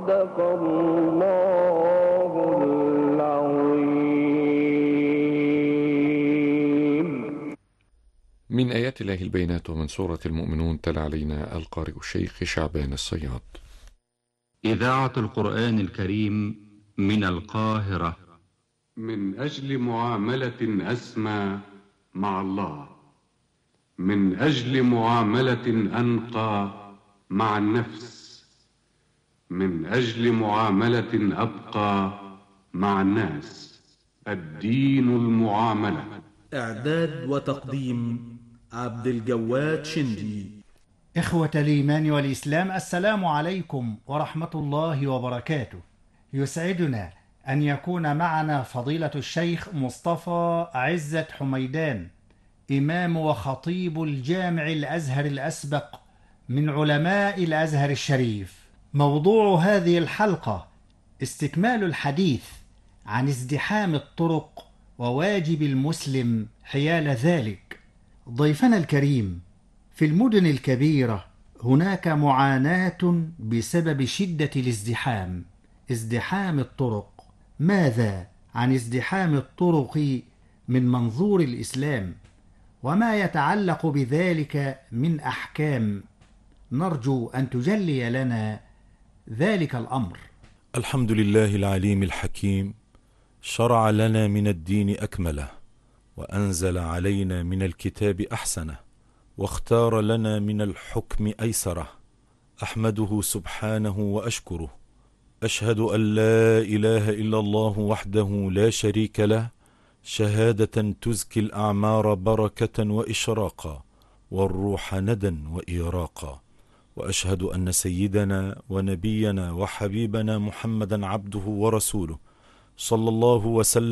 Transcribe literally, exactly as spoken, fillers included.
صدق الله العظيم. من آيات الله البينات ومن سورة المؤمنون تلا علينا القارئ الشيخ شعبان الصياد. إذاعة القرآن الكريم من القاهرة. من أجل معاملة أسمى مع الله، من أجل معاملة أنقى مع النفس، من أجل معاملة أبقى مع الناس. الدين المعاملة. إعداد وتقديم عبد الجواد شندي. إخوة الإيمان والإسلام، السلام عليكم ورحمة الله وبركاته. يسعدنا أن يكون معنا فضيلة الشيخ مصطفى عزت حميدان، إمام وخطيب الجامع الأزهر الأسبق من علماء الأزهر الشريف. موضوع هذه الحلقة استكمال الحديث عن ازدحام الطرق وواجب المسلم حيال ذلك. ضيفنا الكريم، في المدن الكبيرة هناك معاناة بسبب شدة الازدحام، ازدحام الطرق. ماذا عن ازدحام الطرق من منظور الإسلام، وما يتعلق بذلك من أحكام؟ نرجو أن تجلي لنا ذلك الأمر. الحمد لله العليم الحكيم، شرع لنا من الدين أكمله، وأنزل علينا من الكتاب أحسنه، واختار لنا من الحكم أيسره. أحمده سبحانه وأشكره. أشهد أن لا إله إلا الله وحده لا شريك له، شهادة تزكي الأعمار بركة وإشراقا، والروح ندى وإيراقا. وأشهد أن سيدنا ونبينا وحبيبنا محمدا عبده ورسوله، صلى الله وسلم